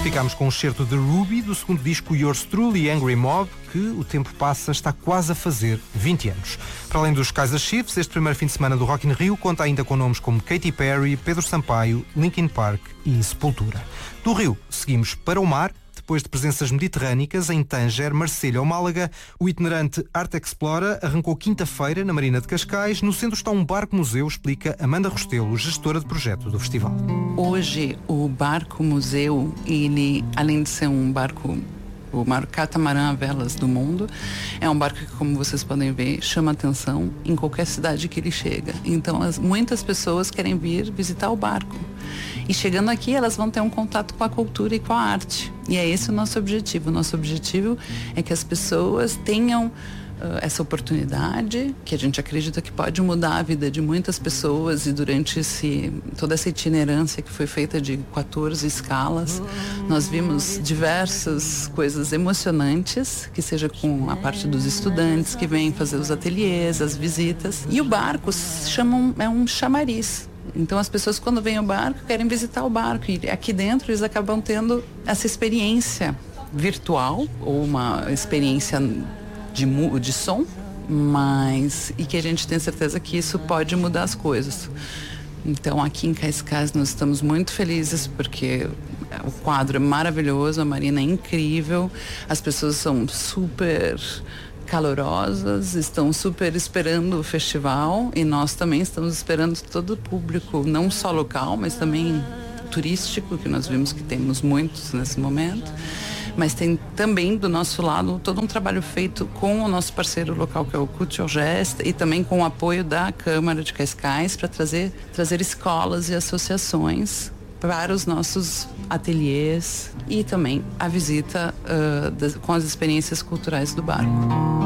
Ficámos com um excerto de Ruby, do segundo disco Yours Truly, Angry Mob, que o tempo passa, está quase a fazer 20 anos. Para além dos Kaiser Chiefs, este primeiro fim de semana do Rock in Rio conta ainda com nomes como Katy Perry, Pedro Sampaio, Linkin Park e Sepultura. Do Rio, seguimos para o mar. Depois de presenças mediterrânicas em Tanger, Marselha ou Málaga, o itinerante Art Explora arrancou quinta-feira na Marina de Cascais. No centro está um barco-museu, explica Amanda Rostelo, gestora de projeto do festival. Hoje, o barco-museu, ele, além de ser um barco, o maior catamarã a velas do mundo, é um barco que, como vocês podem ver, chama atenção em qualquer cidade que ele chega. Então, muitas pessoas querem vir visitar o barco. E chegando aqui, elas vão ter um contato com a cultura e com a arte. E é esse o nosso objetivo. O nosso objetivo é que as pessoas tenham essa oportunidade, que a gente acredita que pode mudar a vida de muitas pessoas, e durante toda essa itinerância que foi feita de 14 escalas, nós vimos diversas coisas emocionantes, que seja com a parte dos estudantes que vêm fazer os ateliês, as visitas. E o barco é um chamariz. Então as pessoas, quando vêm ao barco, querem visitar o barco, e aqui dentro eles acabam tendo essa experiência virtual ou uma experiência de som, e que a gente tem certeza que isso pode mudar as coisas. Então aqui em Cascais nós estamos muito felizes porque o quadro é maravilhoso, a marina é incrível, as pessoas são super calorosas, estão super esperando o festival, e nós também estamos esperando todo o público, não só local, mas também turístico, que nós vimos que temos muitos nesse momento. Mas tem também do nosso lado todo um trabalho feito com o nosso parceiro local, que é o Culturgest, e também com o apoio da Câmara de Cascais, para trazer escolas e associações para os nossos ateliês, e também a visita com as experiências culturais do barco.